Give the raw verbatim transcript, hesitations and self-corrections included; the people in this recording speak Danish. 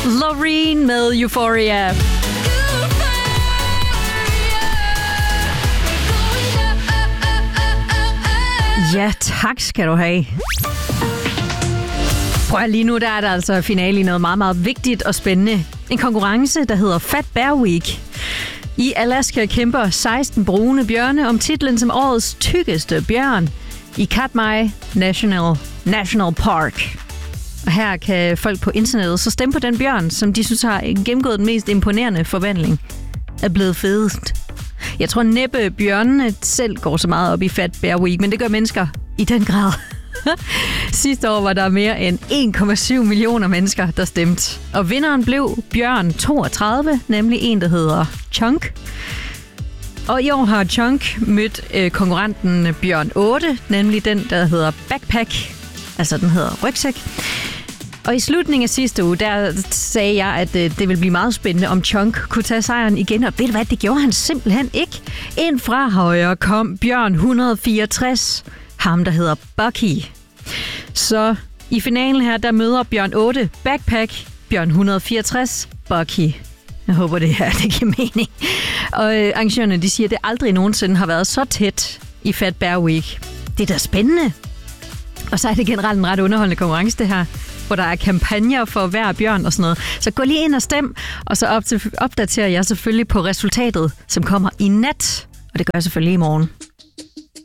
Loreen med Euphoria. Ja, tak skal du have. Prøv lige nu, der er der altså finale i noget meget, meget vigtigt og spændende. En konkurrence, der hedder Fat Bear Week. I Alaska kæmper seksten brune bjørne om titlen som årets tykkeste bjørn i Katmai National, National Park. Og her kan folk på internettet så stemme på den bjørn, som de synes har gennemgået den mest imponerende forvandling, er blevet fedest. Jeg tror næppe bjørnene selv går så meget op i Fat Bear Week, men det gør mennesker i den grad. Sidste år var der mere end en komma syv millioner mennesker, der stemte. Og vinderen blev bjørn toogtredive, nemlig en, der hedder Chunk. Og i år har Chunk mødt øh, konkurrenten bjørn otte, nemlig den, der hedder Backpack. Altså, den hedder rygsæk. Og i slutningen af sidste uge, der sagde jeg, at øh, det ville blive meget spændende, om Chunk kunne tage sejren igen. Og ved du hvad, det gjorde han simpelthen ikke. Ind fra højre kom bjørn et hundrede fireogtres, ham der hedder Bucky. Så i finalen her, der møder bjørn otte Backpack, bjørn et hundrede fireogtres Bucky. Jeg håber, det her det giver mening. Og øh, arrangørerne, de siger, at det aldrig nogensinde har været så tæt i Fat Bear Week. Det er da spændende. Og så er det generelt en ret underholdende konkurrence, det her, hvor der er kampagner for hver bjørn og sådan noget. Så gå lige ind og stem, og så opdaterer jeg selvfølgelig på resultatet, som kommer i nat. Og det gør jeg selvfølgelig i morgen.